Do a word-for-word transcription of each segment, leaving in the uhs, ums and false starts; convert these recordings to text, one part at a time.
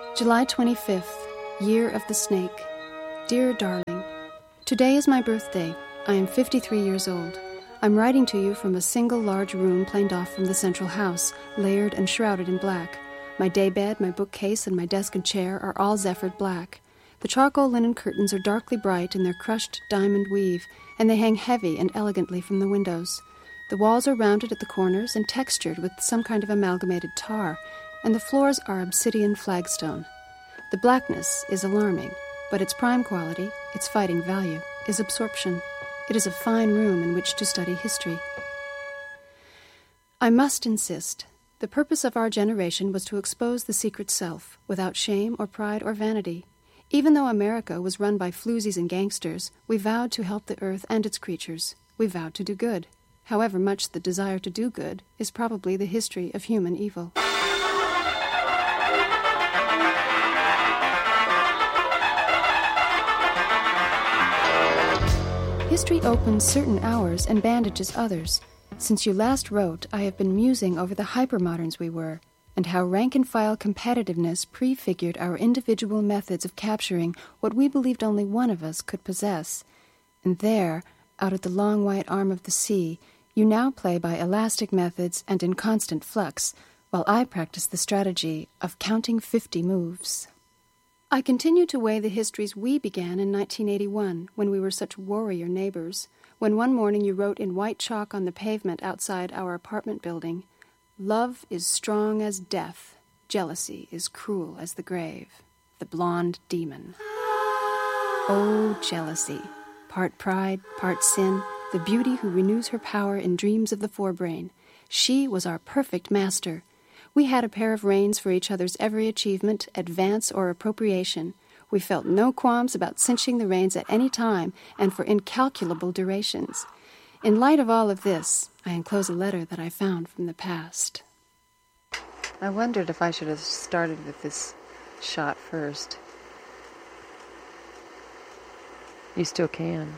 July twenty-fifth, Year of the Snake. Dear darling, today is my birthday. I am fifty-three years old. I'm writing to you from a single large room planed off from the central house, layered and shrouded in black. My daybed, my bookcase, and my desk and chair are all zephyred black. The charcoal linen curtains are darkly bright in their crushed diamond weave, and they hang heavy and elegantly from the windows. The walls are rounded at the corners and textured with some kind of amalgamated tar, and the floors are obsidian flagstone. The blackness is alarming, but its prime quality, its fighting value, is absorption. It is a fine room in which to study history. I must insist. The purpose of our generation was to expose the secret self, without shame or pride or vanity. Even though America was run by floozies and gangsters, we vowed to help the earth and its creatures. We vowed to do good. However much the desire to do good is probably the history of human evil. History opens certain hours and bandages others. Since you last wrote, I have been musing over the hypermoderns we were, and how rank-and-file competitiveness prefigured our individual methods of capturing what we believed only one of us could possess. And there, out at the long white arm of the sea, you now play by elastic methods and in constant flux, while I practice the strategy of counting fifty moves. I continue to weigh the histories we began in nineteen eighty-one, when we were such warrior neighbors, when one morning you wrote in white chalk on the pavement outside our apartment building, "Love is strong as death, jealousy is cruel as the grave, the blonde demon." Oh, jealousy, part pride, part sin, the beauty who renews her power in dreams of the forebrain. She was our perfect master. We had a pair of reins for each other's every achievement, advance, or appropriation. We felt no qualms about cinching the reins at any time and for incalculable durations. In light of all of this, I enclose a letter that I found from the past. I wondered if I should have started with this shot first. You still can.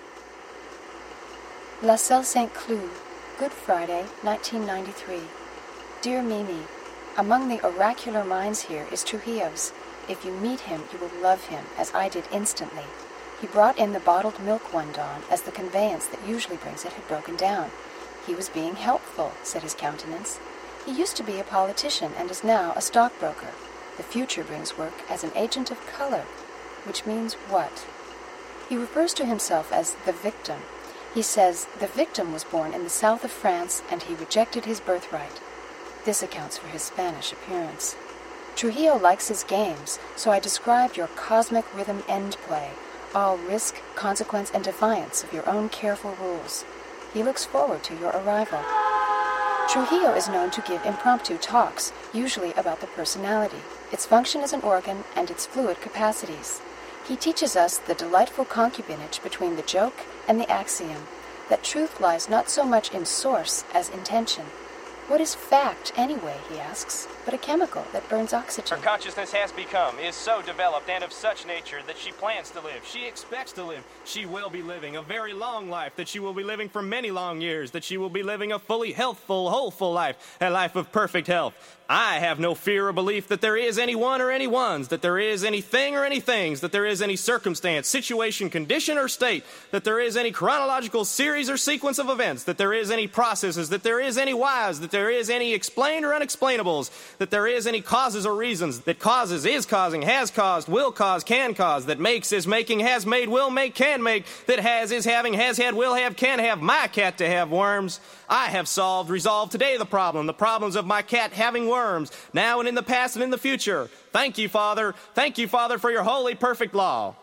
La Selle Saint Cloud, Good Friday, nineteen ninety-three. Dear Mimi, among the oracular minds here is Trujillo's. If you meet him, you will love him, as I did instantly. He brought in the bottled milk one dawn, as the conveyance that usually brings it had broken down. He was being helpful, said his countenance. He used to be a politician and is now a stockbroker. The future brings work as an agent of color, which means what? He refers to himself as the victim. He says the victim was born in the south of France and he rejected his birthright. This accounts for his Spanish appearance. Trujillo likes his games, so I described your cosmic rhythm end play, all risk, consequence, and defiance of your own careful rules. He looks forward to your arrival. Trujillo is known to give impromptu talks, usually about the personality, its function as an organ, and its fluid capacities. He teaches us the delightful concubinage between the joke and the axiom, that truth lies not so much in source as intention. What is fact, anyway, he asks, but a chemical that burns oxygen? Her consciousness has become, is so developed and of such nature that she plans to live, she expects to live, she will be living a very long life, that she will be living for many long years, that she will be living a fully healthful, wholeful life, a life of perfect health. I have no fear or belief that there is any one or any ones, that there is anything or any things, that there is any circumstance, situation, condition, or state, that there is any chronological series or sequence of events, that there is any processes, that there is any whys, that there is any explained or unexplainables, that there is any causes or reasons, that causes, is causing, has caused, will cause, can cause, that makes, is making, has made, will make, can make, that has, is having, has had, will have, can have, my cat to have worms. I have solved, resolved today the problem, the problems of my cat having worms, now and in the past and in the future. Thank you, Father. Thank you, Father, for your holy, perfect law.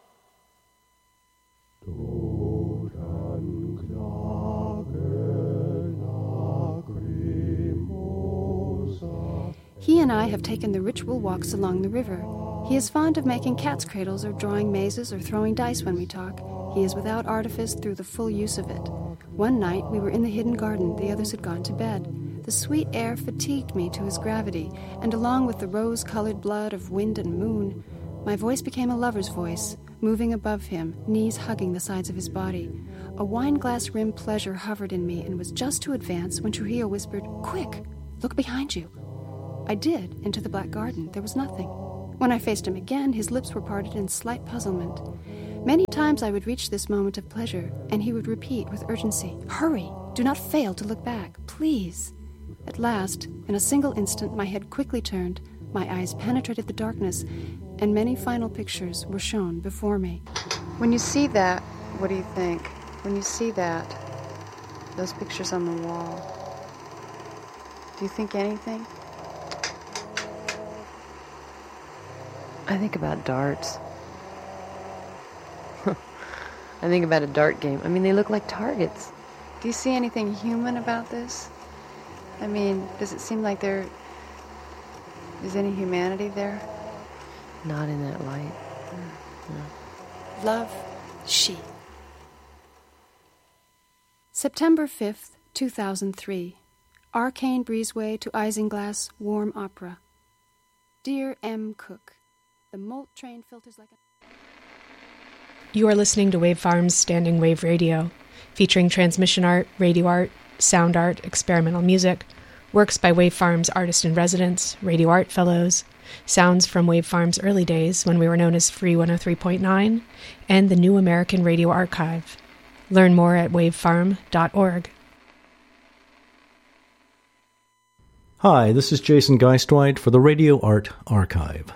He and I have taken the ritual walks along the river. He is fond of making cat's cradles or drawing mazes or throwing dice when we talk. He is without artifice through the full use of it. One night we were in the hidden garden, the others had gone to bed. The sweet air fatigued me to his gravity, and along with the rose-colored blood of wind and moon, my voice became a lover's voice, moving above him, knees hugging the sides of his body. A wine-glass-rimmed pleasure hovered in me and was just to advance when Trujillo whispered, "Quick, look behind you." I did, into the black garden. There was nothing. When I faced him again, his lips were parted in slight puzzlement. Many times I would reach this moment of pleasure, and he would repeat with urgency, "Hurry! Do not fail to look back, please." At last, in a single instant, my head quickly turned, my eyes penetrated the darkness, and many final pictures were shown before me. When you see that, what do you think? When you see that, those pictures on the wall, do you think anything? I think about darts. I think about a dart game. I mean, they look like targets. Do you see anything human about this? I mean, does it seem like there is any humanity there? Not in that light. No. Love, she. September fifth, two thousand three. Arcane Breezeway to Isinglass Warm Opera. Dear M. Cook, the Molt train filters like a... You are listening to Wave Farm's Standing Wave Radio, featuring transmission art, radio art, sound art, experimental music, works by Wave Farm's artist-in-residence, radio art fellows, sounds from Wave Farm's early days when we were known as Free one oh three point nine, and the New American Radio Archive. Learn more at wavefarm dot org. Hi, this is Jason Geistweit for the Radio Art Archive.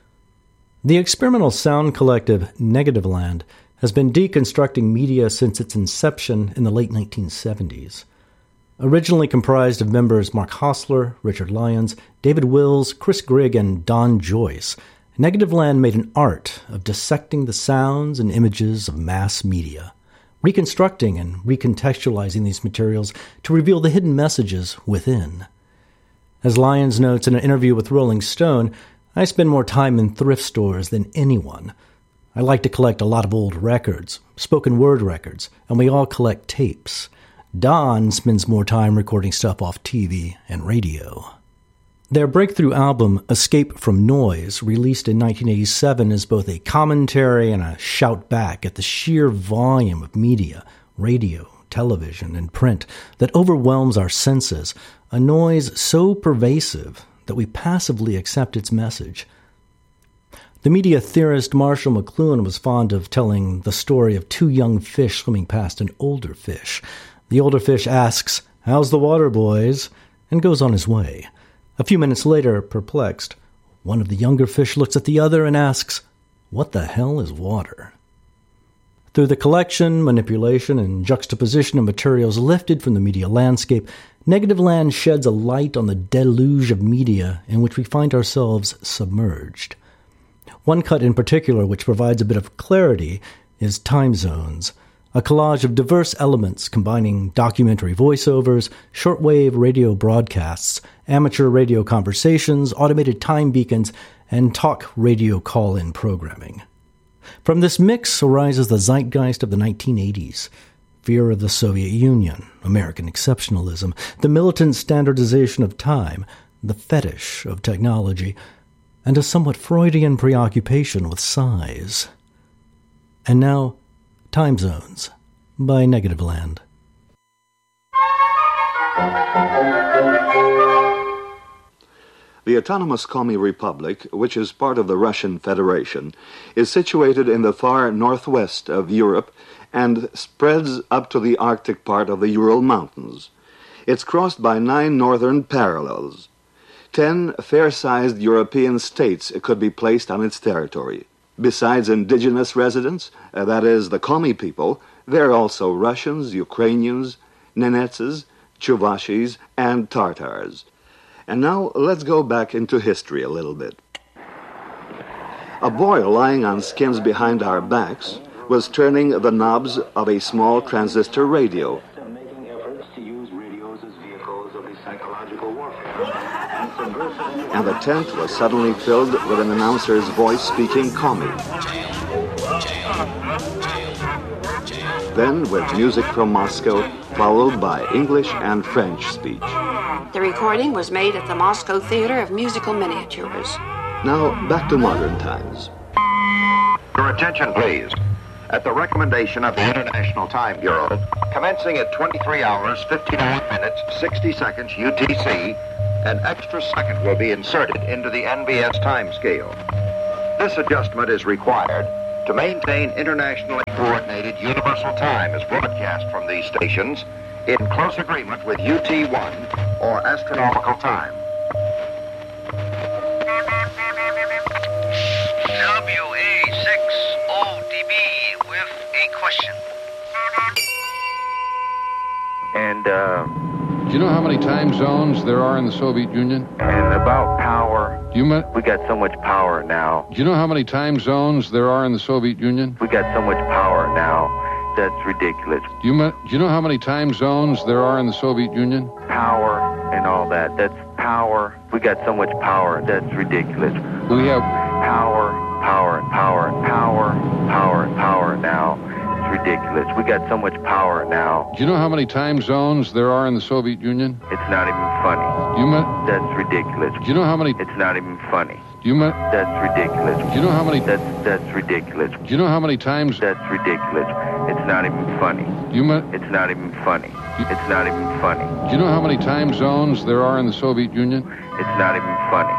The experimental sound collective Negativland has been deconstructing media since its inception in the late nineteen seventies. Originally comprised of members Mark Hostler, Richard Lyons, David Wills, Chris Grigg, and Don Joyce, Negativland made an art of dissecting the sounds and images of mass media, reconstructing and recontextualizing these materials to reveal the hidden messages within. As Lyons notes in an interview with Rolling Stone, I spend more time in thrift stores than anyone. I like to collect a lot of old records, spoken word records, and we all collect tapes. Don spends more time recording stuff off T V and radio. Their breakthrough album, Escape from Noise, released in nineteen eighty-seven, is both a commentary and a shout back at the sheer volume of media, radio, television, and print that overwhelms our senses, a noise so pervasive that we passively accept its message. The media theorist Marshall McLuhan was fond of telling the story of two young fish swimming past an older fish. The older fish asks, "How's the water, boys?" and goes on his way. A few minutes later, perplexed, one of the younger fish looks at the other and asks, "What the hell is water?" Through the collection, manipulation, and juxtaposition of materials lifted from the media landscape, Negativland sheds a light on the deluge of media in which we find ourselves submerged. One cut in particular which provides a bit of clarity is Time Zones, a collage of diverse elements combining documentary voiceovers, shortwave radio broadcasts, amateur radio conversations, automated time beacons, and talk radio call-in programming. From this mix arises the zeitgeist of the nineteen eighties, fear of the Soviet Union, American exceptionalism, the militant standardization of time, the fetish of technology, and a somewhat Freudian preoccupation with size. And now, Time Zones by Negativland. The autonomous Komi Republic, which is part of the Russian Federation, is situated in the far northwest of Europe and spreads up to the Arctic part of the Ural Mountains. It's crossed by nine northern parallels. Ten fair-sized European states could be placed on its territory. Besides indigenous residents, uh, that is, the Komi people, there are also Russians, Ukrainians, Nenetses, Chuvashis, and Tartars. And now let's go back into history a little bit. A boy lying on skins behind our backs was turning the knobs of a small transistor radio. And the tent was suddenly filled with an announcer's voice speaking Komi. Then with music from Moscow, followed by English and French speech. The recording was made at the Moscow Theater of Musical Miniatures. Now, back to modern times. Your attention, please. At the recommendation of the International Time Bureau, commencing at twenty-three hours, fifty-nine minutes, sixty seconds U T C, an extra second will be inserted into the N B S time scale. This adjustment is required to maintain internationally coordinated universal time as broadcast from these stations in close agreement with U T one, or astronomical time. W A six O D B with a question. And, uh... do you know how many time zones there are in the Soviet Union? And about power... Do you mean... We got so much power now. Do you know how many time zones there are in the Soviet Union? We got so much power now. That's ridiculous. Do you, do you know how many time zones there are in the Soviet Union? Power and all that. That's power. We got so much power. That's ridiculous. We have... Power, power, and power, and power, power, and power now. It's ridiculous. We got so much power now. Do you know how many time zones there are in the Soviet Union? It's not even funny. Do you mean... That's ridiculous. Do you know how many... It's not even funny. Do you mean... That's ridiculous. Do you know how many... That's that's ridiculous. Do you know how many times... That's ridiculous. It's not even funny. Do you mean... It's not even funny. It's not even funny. Do you know how many time zones there are in the Soviet Union? It's not even funny.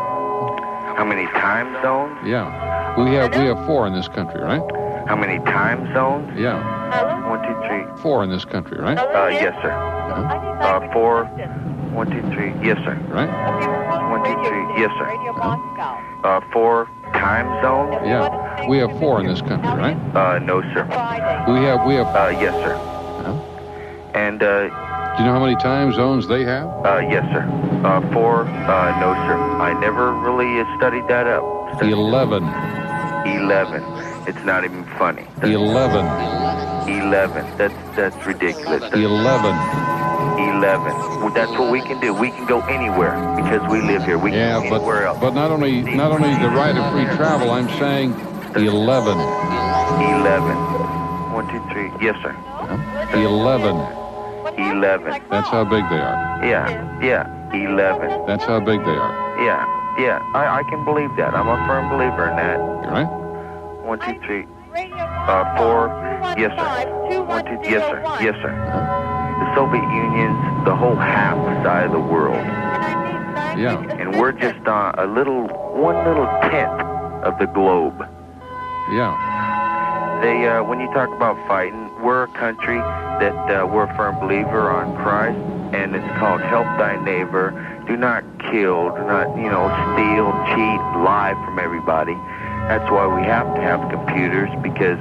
How many time zones? Yeah. We have we have four in this country, right? How many time zones? Yeah. One, two, three. Four in this country, right? Uh, yes, sir. Yeah. Uh, four. One, two, three. Yes, sir. Right? One, two, three. Yes, sir. Yeah. Uh, four time zones? Yeah. We have four in this country, right? Uh, no, sir. We have we have. Uh, yes, sir. Yeah. And uh. Do you know how many time zones they have? Uh, yes, sir. Uh, four. Uh, no, sir. I never really uh, studied that up. Studied Eleven. Eleven. It's not even funny. Eleven. Eleven. That's that's ridiculous. That's Eleven. Eleven. Well, that's what we can do. We can go anywhere because we live here. We can yeah, go but, anywhere else. But not only not only the right of free travel. I'm saying eleven. Eleven. One, two, three. Yes, sir. Yeah. Eleven. Eleven. That's how big they are. Yeah. Yeah. Eleven. That's how big they are. Yeah. Yeah. I, I can believe that. I'm a firm believer in that. You right? One, two, three. Uh, four. Yes, sir. One, two. Yes, sir. Yes, sir. The Soviet Union's the whole half side of the world. Yeah. And we're just on a little, one little tenth of the globe. Yeah. They, uh, when you talk about fighting, we're a country that uh, we're a firm believer on Christ, and it's called help thy neighbor. Do not kill, do not, you know, steal, cheat, lie from everybody. That's why we have to have computers, because,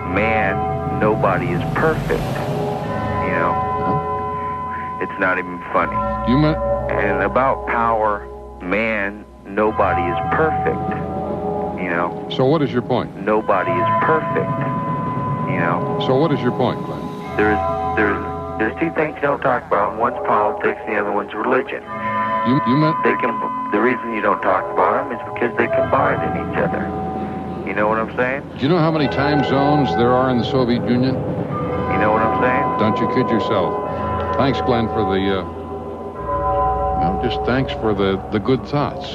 man, nobody is perfect, you know. It's not even funny. You meant... And about power, man, nobody is perfect, you know. So what is your point? Nobody is perfect, you know. So what is your point, Glenn? There's, there's, there's two things you don't talk about. One's politics, and the other one's religion. You, you meant... They can, the reason you don't talk about them is because they combine in each other. You know what I'm saying? Do you know how many time zones there are in the Soviet Union? You know what I'm saying? Don't you kid yourself. Thanks, Glenn, for the, uh... well, just thanks for the, the good thoughts.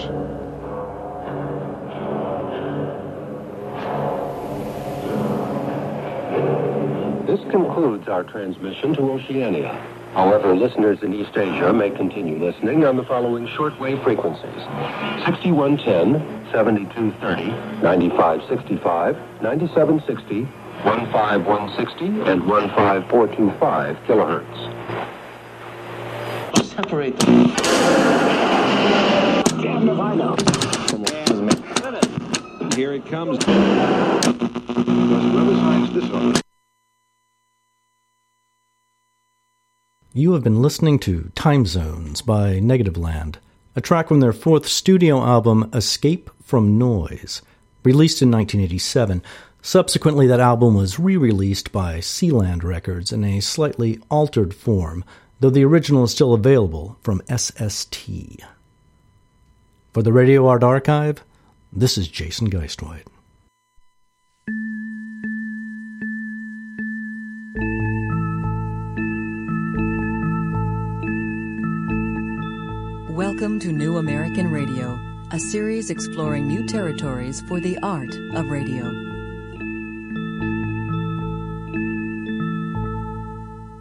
This concludes our transmission to Oceania. However, listeners in East Asia may continue listening on the following shortwave frequencies: sixty-one ten, seventy-two thirty, ninety-five sixty-five, ninety-seven sixty, fifteen sixty, and fifteen four twenty-five kilohertz. Separate them. Here it comes. You have been listening to Time Zones by Negativland, a track from their fourth studio album, Escape from Noise, released in nineteen eighty-seven. Subsequently, that album was re-released by Sealand Records in a slightly altered form, though the original is still available from S S T. For the Radio Art Archive, this is Jason Geistwhite. Welcome to New American Radio, a series exploring new territories for the art of radio.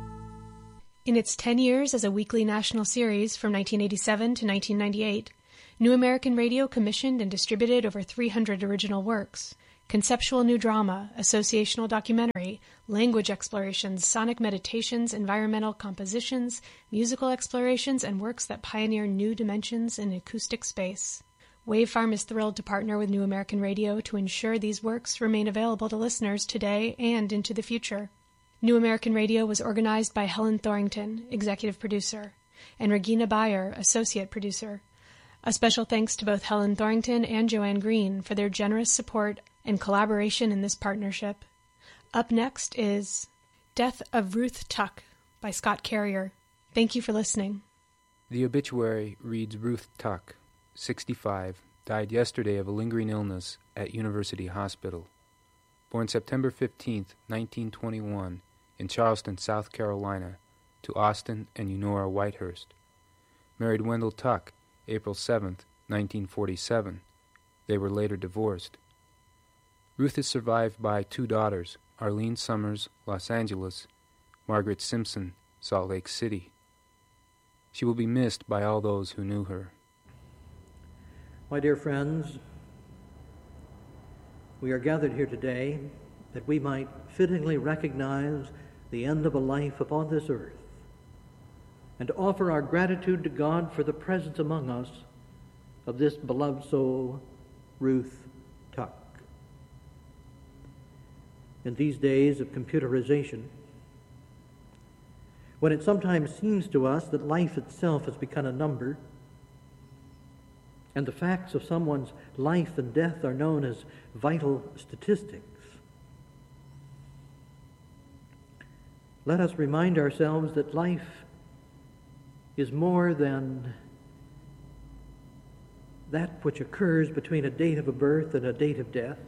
In its ten years as a weekly national series from nineteen eighty-seven to nineteen ninety-eight, New American Radio commissioned and distributed over three hundred original works. Conceptual new drama, associational documentary, language explorations, sonic meditations, environmental compositions, musical explorations, and works that pioneer new dimensions in acoustic space. Wave Farm is thrilled to partner with New American Radio to ensure these works remain available to listeners today and into the future. New American Radio was organized by Helen Thorington, executive producer, and Regina Bayer, associate producer. A special thanks to both Helen Thorington and Joanne Green for their generous support and collaboration in this partnership. Up next is Death of Ruth Tuck by Scott Carrier. Thank you for listening. The obituary reads Ruth Tuck, sixty-five, died yesterday of a lingering illness at University Hospital. Born September fifteenth, nineteen twenty-one, in Charleston, South Carolina, to Austin and Eunora Whitehurst. Married Wendell Tuck, April seventh, nineteen forty-seven. They were later divorced. Ruth is survived by two daughters, Arlene Summers, Los Angeles, Margaret Simpson, Salt Lake City. She will be missed by all those who knew her. My dear friends, we are gathered here today that we might fittingly recognize the end of a life upon this earth and offer our gratitude to God for the presence among us of this beloved soul, Ruth Tuck. In these days of computerization, when it sometimes seems to us that life itself has become a number, and the facts of someone's life and death are known as vital statistics, let us remind ourselves that life is more than that which occurs between a date of a birth and a date of death,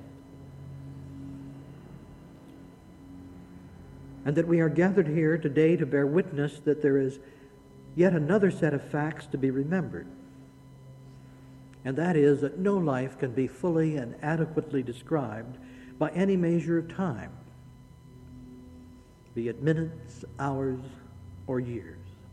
and that we are gathered here today to bear witness that there is yet another set of facts to be remembered, and that is that no life can be fully and adequately described by any measure of time, be it minutes, hours, or years.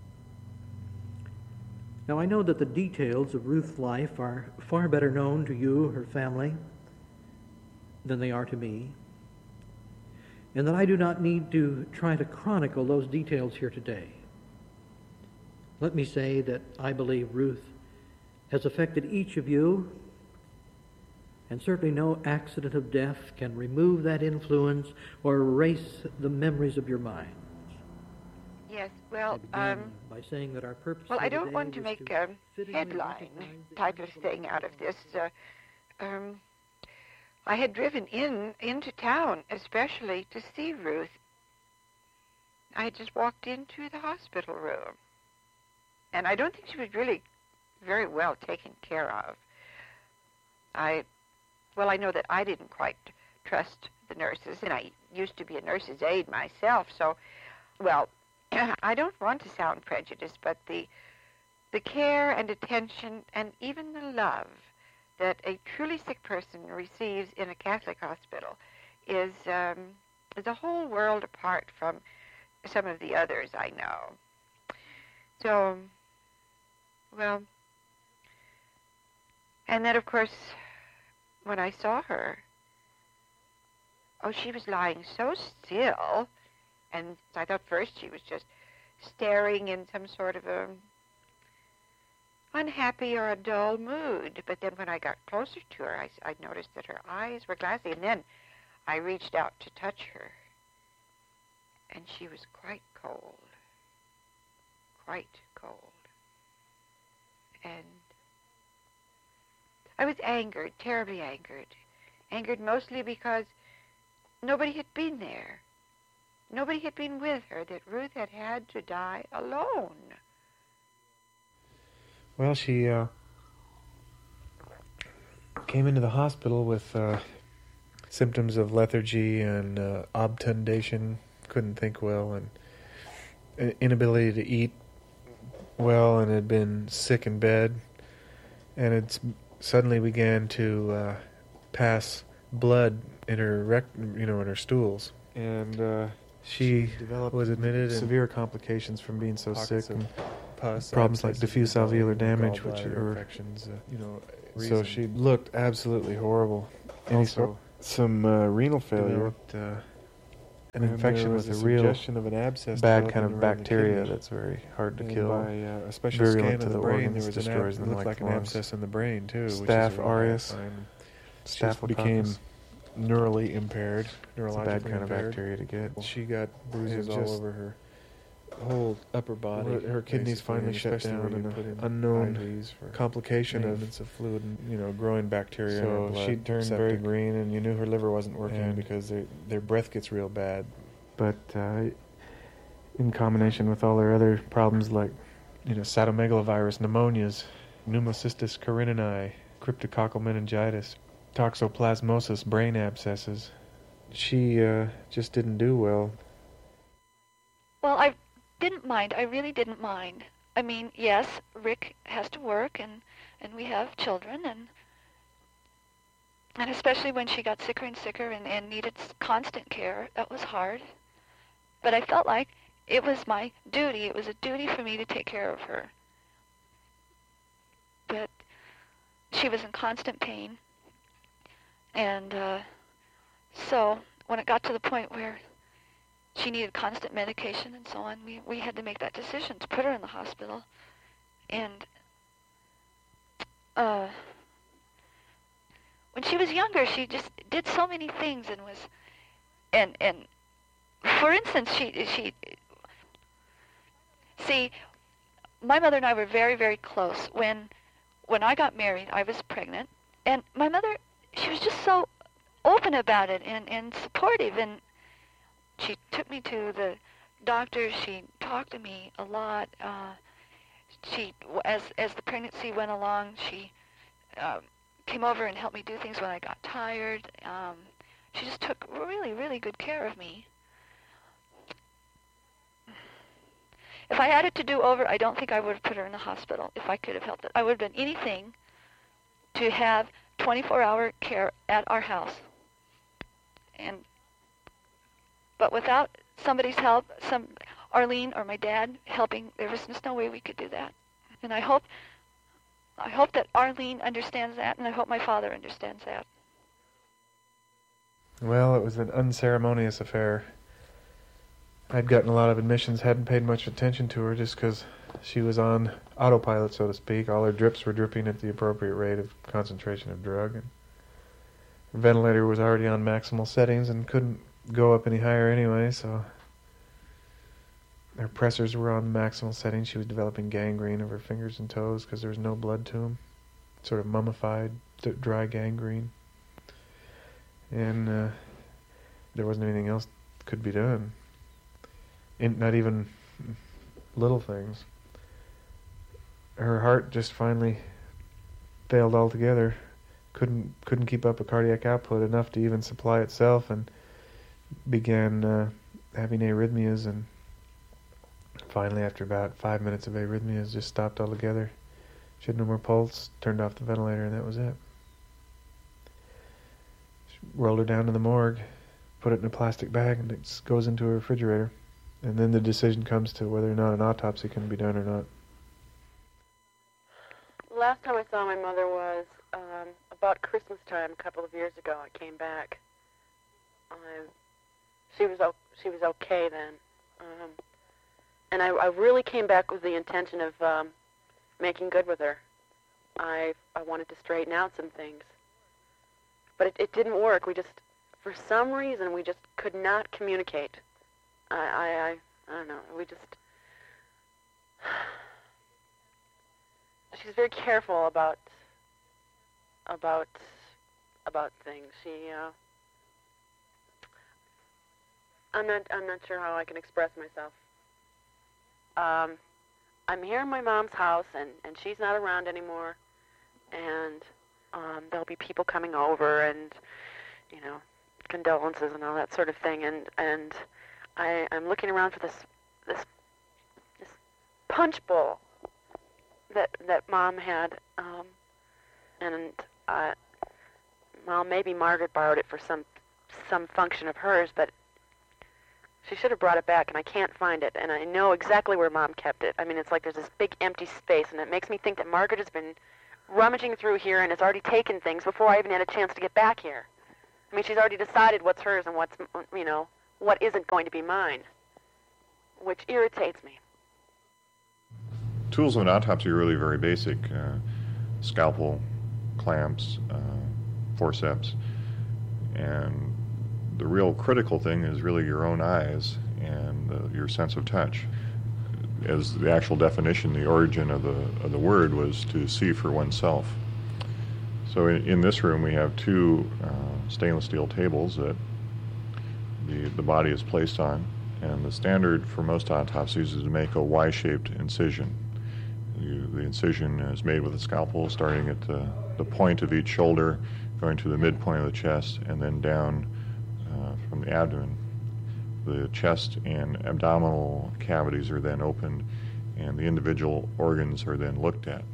Now, I know that the details of Ruth's life are far better known to you, her family, than they are to me, and that I do not need to try to chronicle those details here today. Let me say that I believe Ruth has affected each of you, and certainly no accident of death can remove that influence or erase the memories of your minds. Yes, well, um, by saying that our purpose well, I don't today want to is make to a fittingly headline recognize type of thing out of this. Uh, um, I had driven in into town, especially to see Ruth. I had just walked into the hospital room, and I don't think she was really very well taken care of. I, well, I know that I didn't quite trust the nurses, and I used to be a nurse's aide myself, so, well, I don't want to sound prejudiced, but the the care and attention and even the love that a truly sick person receives in a Catholic hospital is um, is a whole world apart from some of the others I know. So, well, and then, of course, when I saw her, oh, she was lying so still, and I thought first she was just staring in some sort of a unhappy or a dull mood. But then when I got closer to her, I, I noticed that her eyes were glassy, and then I reached out to touch her, and she was quite cold, quite cold. And I was angered, terribly angered, angered mostly because nobody had been there. Nobody had been with her, that Ruth had had to die alone. Well, she uh, came into the hospital with uh, symptoms of lethargy and uh, obtundation, couldn't think well, and inability to eat well, and had been sick in bed, and it suddenly began to uh, pass blood in her rec- you know, in her stools, and uh, she, she was admitted severe complications from being so sick, and pus, problems like diffuse alveolar damage, which are infections. Uh, you know, so she looked absolutely horrible. Also, some uh, renal failure, uh, an infection with a real of an abscess bad kind of bacteria that's very hard to and kill. By uh, a special scan of the, the brain, there was an ab- looked like, like an abscess in the brain too. Staph aureus. Staph became neurally impaired, neurologically it's a bad kind impaired. Of bacteria to get. She got bruises all over her whole upper body. Her, her kidneys finally shut down, and an unknown complication of of fluid, and, you know, growing bacteria. So in her blood, she turned septic. Very green, and you knew her liver wasn't working and because they, their breath gets real bad. But uh, in combination with all their other problems like, you know, cytomegalovirus, pneumonias, pneumocystis carinii, cryptococcal meningitis, toxoplasmosis, brain abscesses, she uh, just didn't do well. Well, I didn't mind. I really didn't mind. I mean, yes, Rick has to work, and, and we have children, and and especially when she got sicker and sicker and, and needed constant care, that was hard. But I felt like it was my duty. It was a duty for me to take care of her. But she was in constant pain. And uh, so when it got to the point where she needed constant medication and so on, we, we had to make that decision to put her in the hospital. And uh, when she was younger, she just did so many things and was, and, and for instance, she, she, see, my mother and I were very, very close. When, when I got married, I was pregnant, and my mother, she was just so open about it and, and supportive, and she took me to the doctor. She talked to me a lot. Uh, she, as as the pregnancy went along, she uh, came over and helped me do things when I got tired. Um, she just took really, really good care of me. If I had it to do over, I don't think I would have put her in the hospital if I could have helped it. I would have done anything to have twenty-four hour care at our house. And but without somebody's help, some Arlene or my dad helping, there was just no way we could do that. And I hope, I hope that Arlene understands that, and I hope my father understands that. Well, it was an unceremonious affair. I'd gotten a lot of admissions, hadn't paid much attention to her just because she was on autopilot, so to speak. All her drips were dripping at the appropriate rate of concentration of drug. And her ventilator was already on maximal settings and couldn't go up any higher anyway, so her pressors were on maximal settings. She was developing gangrene of her fingers and toes because there was no blood to them. Sort of mummified, dry gangrene. And uh, there wasn't anything else that could be done. In, not even little things. Her heart just finally failed altogether. Couldn't couldn't keep up a cardiac output enough to even supply itself, and began uh, having arrhythmias, and finally, after about five minutes of arrhythmias, just stopped altogether. She had no more pulse, turned off the ventilator, and that was it. She rolled her down to the morgue, put it in a plastic bag, and it goes into a refrigerator. And then the decision comes to whether or not an autopsy can be done or not. Last time I saw my mother was um, about Christmas time a couple of years ago. I came back. Um, she was o- she was okay then, um, and I, I really came back with the intention of um, making good with her. I I wanted to straighten out some things, but it, it didn't work. We just, for some reason, we just could not communicate. I, I, I, I don't know, we just, she's very careful about, about, about things. She, uh, I'm not, I'm not sure how I can express myself. Um, I'm here in my mom's house, and, and she's not around anymore, and, um, there'll be people coming over, and, you know, condolences and all that sort of thing, and, and, I, I'm looking around for this this this punch bowl that that Mom had, um, and uh, well, maybe Margaret borrowed it for some some function of hers, but She should have brought it back, and I can't find it, and I know exactly where Mom kept it. I mean, it's like there's this big empty space, and it makes me think that Margaret has been rummaging through here and has already taken things before I even had a chance to get back here. I mean, she's already decided what's hers and what's, you know, what isn't going to be mine, which irritates me. Tools of an autopsy are really very basic. Uh, scalpel, clamps, uh, forceps, and the real critical thing is really your own eyes and uh, your sense of touch. As the actual definition, the origin of the of the word was to see for oneself. So in, in this room we have two uh, stainless steel tables that the, the body is placed on, and the standard for most autopsies is to make a Y-shaped incision. You, the incision is made with a scalpel starting at the, the point of each shoulder, going to the midpoint of the chest, and then down uh, from the abdomen. The chest and abdominal cavities are then opened, and the individual organs are then looked at.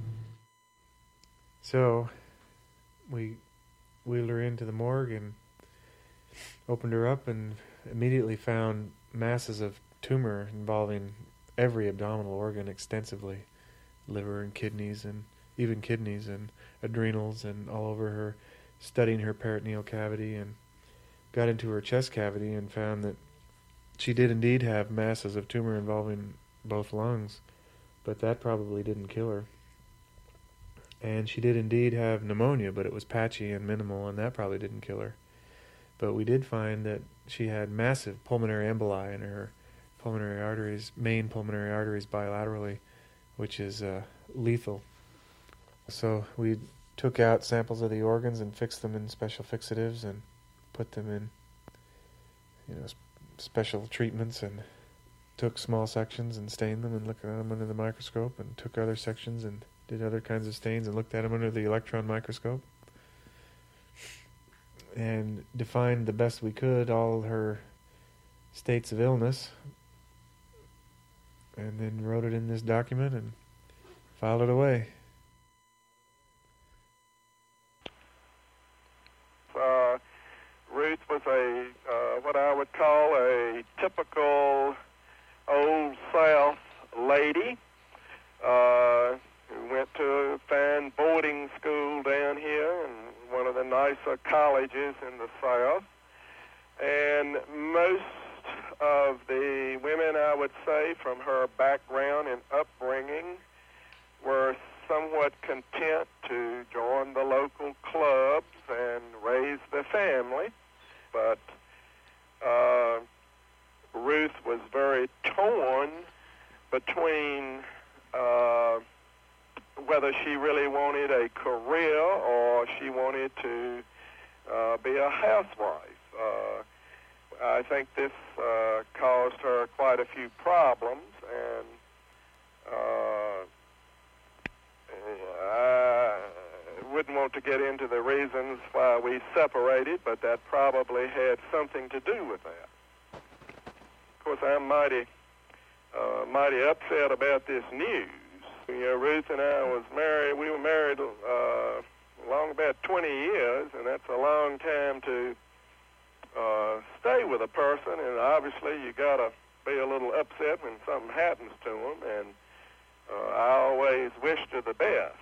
So we wheeled her into the morgue and opened her up and immediately found masses of tumor involving every abdominal organ extensively, liver and kidneys and even kidneys and adrenals and all over her, studying her peritoneal cavity, and got into her chest cavity and found that she did indeed have masses of tumor involving both lungs, but that probably didn't kill her. And she did indeed have pneumonia, but it was patchy and minimal, and that probably didn't kill her. But we did find that she had massive pulmonary emboli in her pulmonary arteries, main pulmonary arteries bilaterally, which is uh, lethal. So we took out samples of the organs and fixed them in special fixatives and put them in, you know, special treatments, and took small sections and stained them and looked at them under the microscope, and took other sections and did other kinds of stains and looked at them under the electron microscope, and defined the best we could all her states of illness, and then wrote it in this document and filed it away. Uh, Ruth was a uh, what I would call a typical old South lady uh, who went to a fine boarding school down here and one of the nicer colleges in the South. And most of the women, I would say, from her background and upbringing were somewhat content to join the local clubs and raise their family. But uh, Ruth was very torn between uh, whether she really wanted a career or she wanted to uh, be a housewife. Uh, I think this uh, caused her quite a few problems, and uh, I wouldn't want to get into the reasons why we separated, but that probably had something to do with that. Of course, I'm mighty, uh, mighty upset about this news. You know, Ruth and I was married. We were married uh, long about twenty years, and that's a long time to uh, stay with a person. And obviously, you got to be a little upset when something happens to them. And uh, I always wish her the best.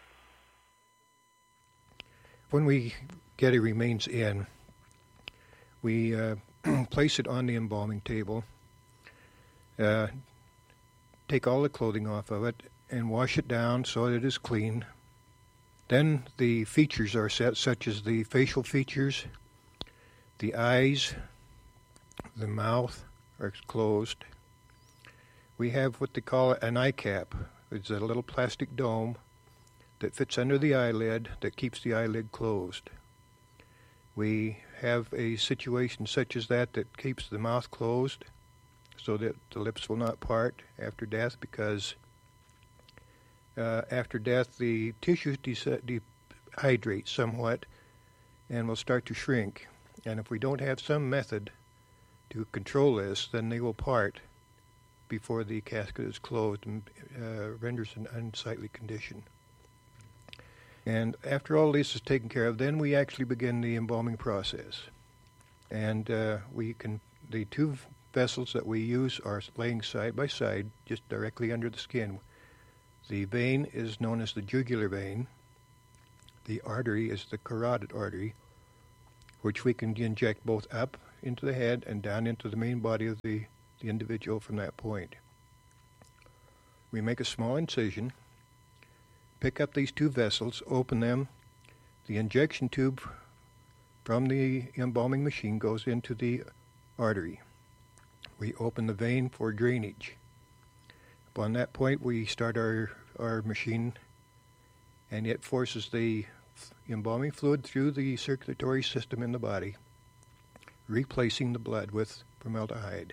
When we get a remains in, we uh, place it on the embalming table, uh, take all the clothing off of it, and wash it down so that it is clean. Then the features are set, such as the facial features, the eyes, the mouth are closed. We have what they call an eye cap. It's a little plastic dome that fits under the eyelid that keeps the eyelid closed. We have a situation such as that that keeps the mouth closed so that the lips will not part after death, because uh, after death the tissues de- dehydrate somewhat and will start to shrink. And if we don't have some method to control this, then they will part before the casket is closed and uh, renders an unsightly condition. And after all this is taken care of, then we actually begin the embalming process. And uh, we can, the two vessels that we use are laying side by side, just directly under the skin. The vein is known as the jugular vein. The artery is the carotid artery, which we can inject both up into the head and down into the main body of the, the individual from that point. We make a small incision, pick up these two vessels, open them. The injection tube from the embalming machine goes into the artery. We open the vein for drainage. Upon that point, we start our, our machine, and it forces the embalming fluid through the circulatory system in the body, replacing the blood with formaldehyde.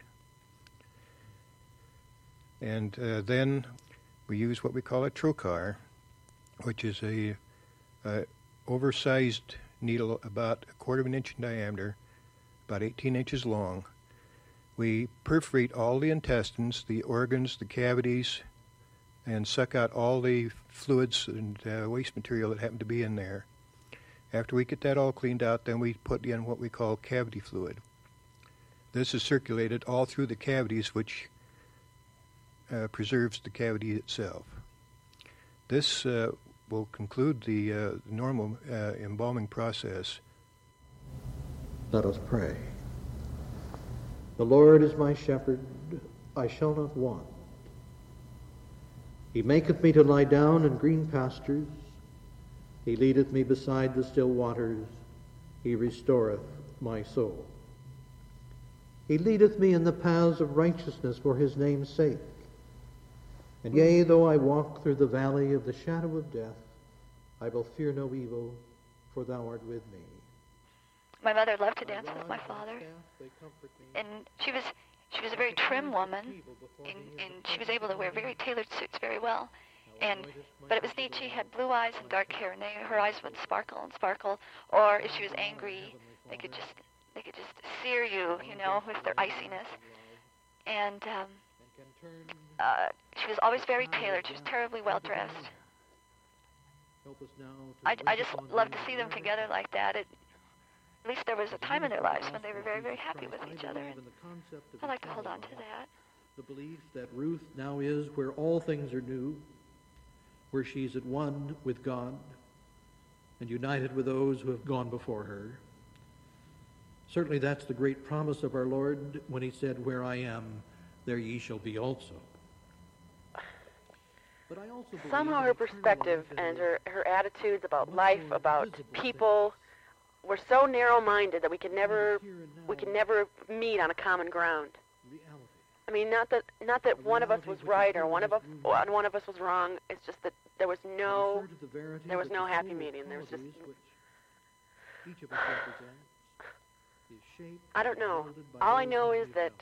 And uh, then we use what we call a trocar, which is a, a oversized needle about a quarter of an inch in diameter, about eighteen inches long. We perforate all the intestines, the organs, the cavities, and suck out all the fluids and uh, waste material that happen to be in there. After we get that all cleaned out, then we put in what we call cavity fluid. This is circulated all through the cavities, which uh, preserves the cavity itself. This uh, will conclude the uh, normal uh, embalming process. Let us pray. The Lord is my shepherd, I shall not want. He maketh me to lie down in green pastures. He leadeth me beside the still waters. He restoreth my soul. He leadeth me in the paths of righteousness for his name's sake. And yea, though I walk through the valley of the shadow of death, I will fear no evil, for thou art with me. My mother loved to dance with my father, and she was she was a very trim woman, and, and she was able to wear very tailored suits very well. And but it was neat. She had blue eyes and dark hair, and they, her eyes would sparkle and sparkle. Or if she was angry, they could just they could just sear you, you know, with their iciness. And um, uh, she was always very tailored. She was terribly well dressed. I, I just love to see them together like that. It, at least there was a time in their lives when they were very, very happy with each other. And I like to hold on to that. The belief that Ruth now is where all things are new, where she's at one with God and united with those who have gone before her. Certainly that's the great promise of our Lord when he said, "Where I am, there ye shall be also." But I also somehow her perspective and her, her attitudes about life, about people, were so narrow-minded that we could never we could never meet on a common ground. I mean, not that not that one of us was right or one of us one of us was wrong. It's just that there was no there was no happy medium. There was just I don't know. All I know is that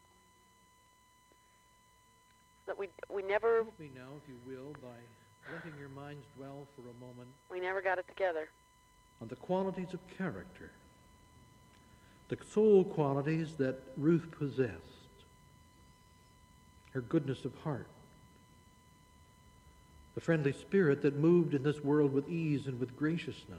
that we we never Help me now, if you will, by letting your minds dwell for a moment we never got it together. on the qualities of character, the soul qualities that Ruth possessed, her goodness of heart, the friendly spirit that moved in this world with ease and with graciousness,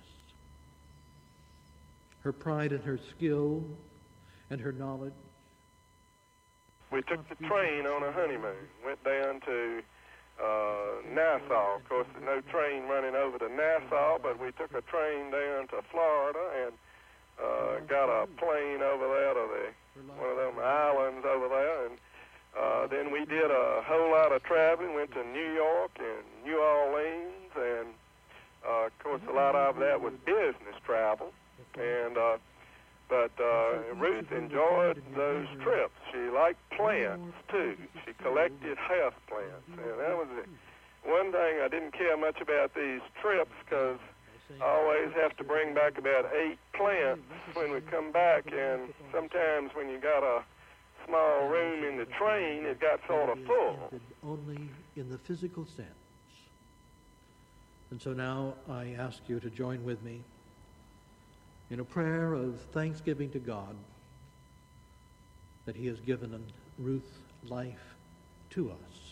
her pride in her skill and her knowledge. We took the train on a honeymoon, went down to uh, Nassau. Of course, there's no train running over to Nassau, but we took a train down to Florida and uh, got a plane over there to the, one of them islands over there. And uh, then we did a whole lot of traveling, went to New York and New Orleans, and uh, of course, a lot of that was business travel. And uh, But uh, Ruth enjoyed those trips. She liked plants, too. She collected house plants. And that was the one thing I didn't care much about these trips, because I always have to bring back about eight plants when we come back. And sometimes when you got a small room in the train, it got sort of full. Only in the physical sense. And so now I ask you to join with me in a prayer of thanksgiving to God that he has given Ruth's life to us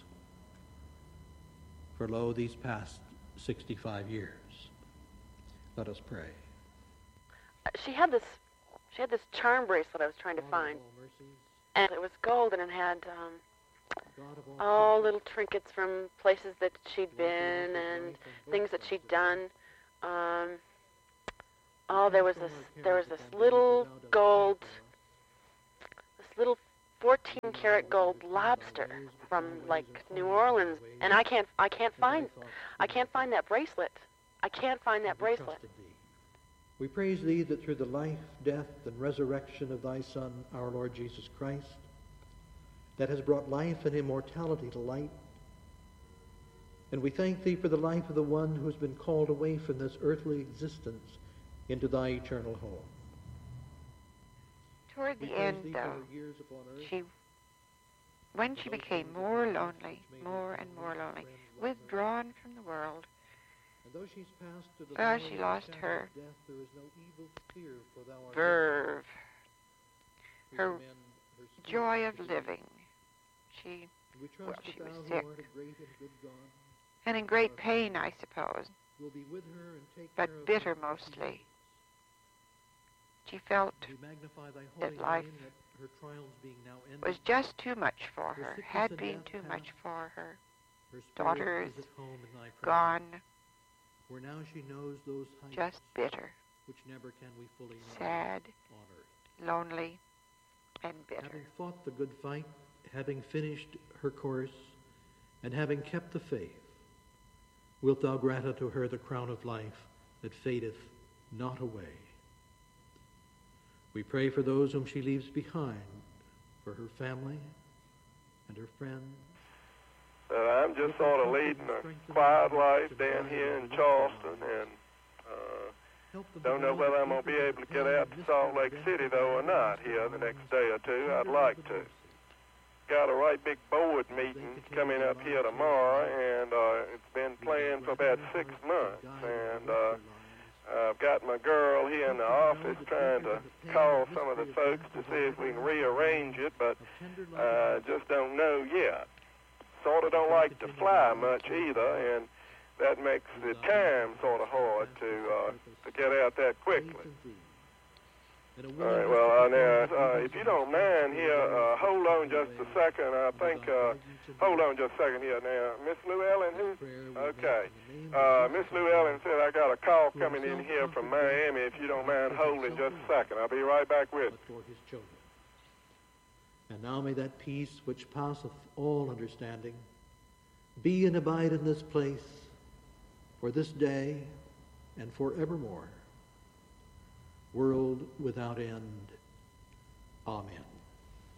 for, lo, these past sixty-five years. Let us pray. She had this, she had this charm bracelet I was trying to find. and it was gold, and it had um, all little trinkets from places that she'd been and things that she'd done. Um, oh, there was this there was this little gold, this little fourteen karat gold lobster from like New Orleans, and I can't I can't find I can't find that bracelet. I can't find that bracelet. We praise thee that through the life, death, and resurrection of thy Son, our Lord Jesus Christ, that has brought life and immortality to light. And we thank thee for the life of the one who has been called away from this earthly existence into thy eternal home. Toward the end, though, she, when she became more lonely, more and more lonely, withdrawn from the world, well, she lost her verve, her joy of living. She, well, she was sick and in great pain, I suppose, but bitter mostly. She felt that life was just too much for her, had been too much for her. Daughters gone, where now she knows those just bitter, which never can we fully know. Sad, lonely, and bitter. Having fought the good fight, having finished her course, and having kept the faith, wilt thou grant unto her the crown of life that fadeth not away. We pray for those whom she leaves behind, for her family and her friends. Uh, I'm just sort of leading a quiet life down here in Charleston, and uh, don't know whether I'm going to be able to get out to Salt Lake City, though, or not here the next day or two. I'd like to. Got a right big board meeting coming up here tomorrow, and uh, it's been planned for about six months, and uh, I've got my girl here in the office trying to call some of the folks to see if we can rearrange it, but I uh, just don't know yet. Sort of don't like to fly much either, and that makes the time sort of hard to uh, to get out that quickly. All right, well, uh, now, uh, if you don't mind here, uh, hold on just a second. I think, uh, hold on just a second here now. Miss Lou Ellen, who? Okay. Uh, Miss Lou Ellen said I got a call coming in here from Miami. If you don't mind holding just a second, I'll be right back with you. And now may that peace which passeth all understanding be and abide in this place for this day and forevermore, world without end. Amen.